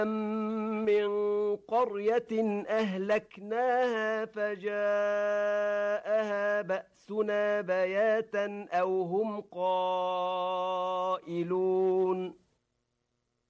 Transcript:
من قرية أهلكناها فجاءها بأسنا بياتا أو هم قائلون